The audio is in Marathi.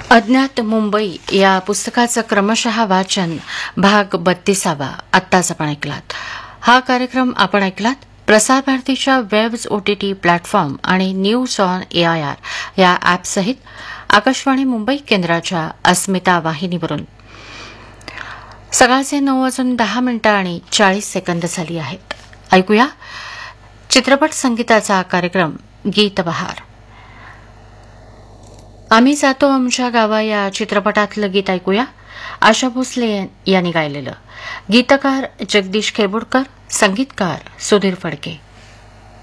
अज्ञात मुंबई या पुस्तकाचं क्रमशः वाचन भाग 32 आत्ताच आपण ऐकलात. हा कार्यक्रम आपण ऐकलात प्रसार भारतीच्या वेब्स OTT प्लॅटफॉर्म आणि न्यूज ऑन AIR या ॲपसहित आकाशवाणी मुंबई केंद्राच्या अस्मिता वाहिनीवरून. सकाळचे 9:10 झाली आहेत. ऐकूया चित्रपट संगीताचा कार्यक्रम गीत बहार. आम्ही जातो आमच्या गावा या चित्रपटातलं गीत ऐकूया. आशा भोसले यांनी गायलेलं. गीतकार जगदीश खेबुडकर, संगीतकार सुधीर फडके.